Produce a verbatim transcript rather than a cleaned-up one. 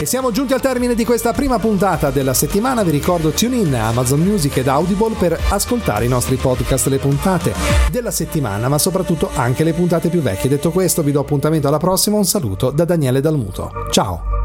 E siamo giunti al termine di questa prima puntata della settimana. Vi ricordo TuneIn, Amazon Music ed Audible per ascoltare i nostri podcast, le puntate della settimana, ma soprattutto anche le puntate più vecchie. Detto questo, vi do appuntamento alla prossima. Un saluto da Daniele Dalmuto. Ciao!